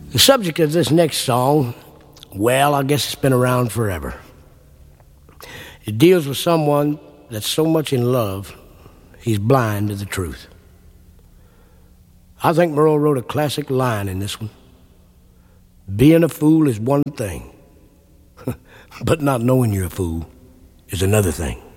The subject of this next song, well, I guess it's been around forever. It deals with someone that's so much in love, he's blind to the truth. I think Merle wrote a classic line in this one. Being a fool is one thing, but not knowing you're a fool is another thing.